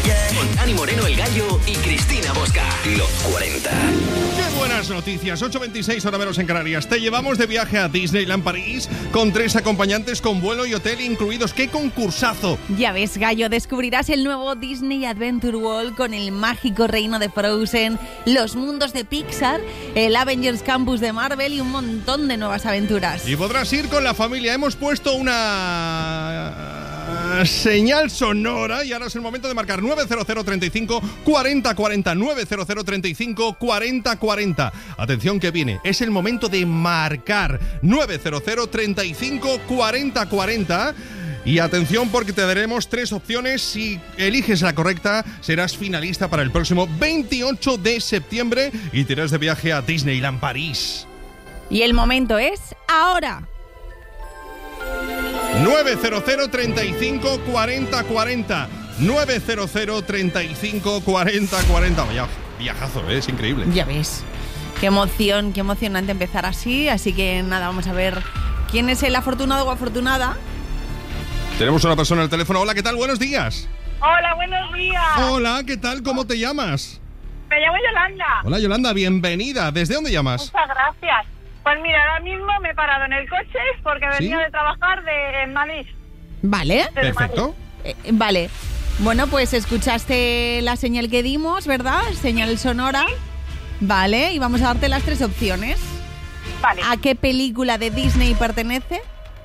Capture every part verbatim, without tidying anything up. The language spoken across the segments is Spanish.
yeah. Con Dani Moreno, El Gallo y Cristina Bosca. Los cuarenta. ¡Qué buenas noticias! ocho veintiséis, hora menos en Canarias. Te llevamos de viaje a Disneyland París con tres acompañantes con vuelo y hotel incluidos. ¡Qué concursazo! Ya ves, Gallo, descubrirás el nuevo Disney Adventure World con el mágico reino de Frozen, los mundos de Pixar, el Avengers Campus de Marvel y un montón de nuevas aventuras. Y podrás ir con la familia. Hemos puesto una señal sonora y ahora es el momento de marcar nueve cero cero, treinta y cinco, cuarenta, cuarenta, nueve cero cero, treinta y cinco, cuarenta, cuarenta. Atención que viene, es el momento de marcar nueve cero cero, treinta y cinco, cuarenta, cuarenta. Y atención porque te daremos tres opciones. Si eliges la correcta, serás finalista para el próximo veintiocho de septiembre y te irás de viaje a Disneyland París. Y el momento es ahora. nueve cero cero, treinta y cinco, cuarenta, cuarenta. nueve cero cero, treinta y cinco, cuarenta, cuarenta. Vaya viajazo, ¿eh? Es increíble. Ya ves. Qué emoción, qué emocionante empezar así. Así que nada, vamos a ver quién es el afortunado o afortunada. Tenemos una persona al teléfono. Hola, ¿qué tal? Buenos días. Hola, buenos días. Hola, ¿qué tal? ¿Cómo te llamas? Me llamo Yolanda. Hola, Yolanda, bienvenida. ¿Desde dónde llamas? Muchas gracias. Pues mira, ahora mismo me he parado en el coche porque venía ¿Sí? de trabajar de, en Madrid. Vale. Desde Perfecto. Eh, vale. Bueno, pues escuchaste la señal que dimos, ¿verdad? Señal sonora. Vale, y vamos a darte las tres opciones. Vale. ¿A qué película de Disney pertenece?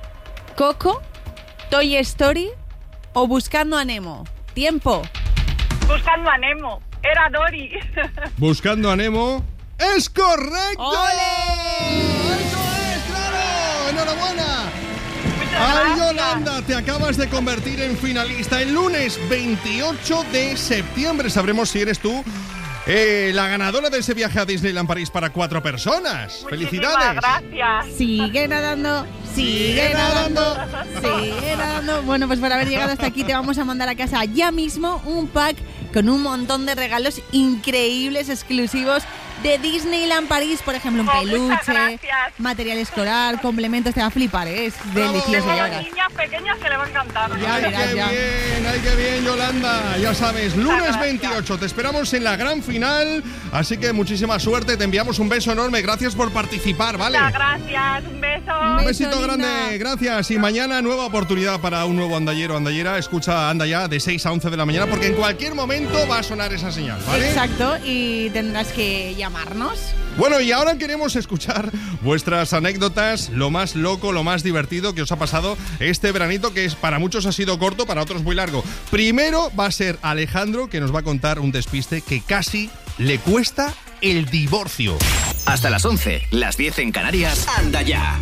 ¿Coco, Toy Story o Buscando a Nemo? Tiempo. Buscando a Nemo. Era Dory. Buscando a Nemo. ¡Es correcto! ¡Ole! ¡Eso es, claro! ¡Enhorabuena! Muchas ¡Ay, gracias. Yolanda! Te acabas de convertir en finalista. El lunes veintiocho de septiembre sabremos si eres tú eh, la ganadora de ese viaje a Disneyland París para cuatro personas. Muchísimas ¡Felicidades! gracias. Sigue nadando, sigue Sigue nadando, nadando. sigue nadando. Bueno, pues por haber llegado hasta aquí te vamos a mandar a casa ya mismo un pack con un montón de regalos increíbles, exclusivos de Disneyland París. Por ejemplo, un Oh, muchas peluche, gracias. material escolar, complementos. Te va a flipar, ¿eh? Es Bravo. delicioso. Tengo ya dos verás. niñas pequeñas que le va a encantar. Ya ¡Ay, verás, qué ya. bien! ¡Ay, qué bien, Yolanda! Ya sabes, lunes gracias. veintiocho. Te esperamos en la gran final. Así que muchísima suerte. Te enviamos un beso enorme. Gracias por participar, ¿vale? Muchas gracias. Un beso. Un Un beso, besito linda. grande, gracias. Y mañana nueva oportunidad para un nuevo andallero o andallera. Escucha Anda Ya de seis a once de la mañana porque en cualquier momento va a sonar esa señal, ¿vale? Exacto, y tendrás que llamarnos. Bueno, y ahora queremos escuchar vuestras anécdotas, lo más loco, lo más divertido que os ha pasado este veranito, que es, para muchos ha sido corto, para otros muy largo. Primero va a ser Alejandro, que nos va a contar un despiste que casi le cuesta el divorcio. Hasta las once, las diez en Canarias. Anda Ya.